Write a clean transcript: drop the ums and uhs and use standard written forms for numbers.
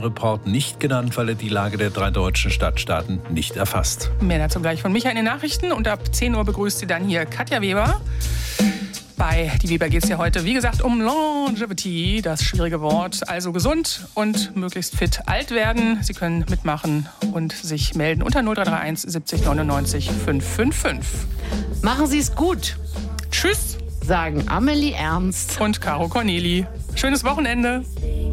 Report nicht genannt, weil er die Lage der 3 deutschen Stadtstaaten nicht erfasst. Mehr dazu gleich von Micha in den Nachrichten. Und ab 10 Uhr begrüßt sie dann hier Katja Weber. Bei Die Weber geht es ja heute, wie gesagt, um Longevity, das schwierige Wort. Also gesund und möglichst fit alt werden. Sie können mitmachen und sich melden unter 0331 70 99 555. Machen Sie es gut, Tschüss, sagen Amelie Ernst und Caro Corneli. Schönes Wochenende.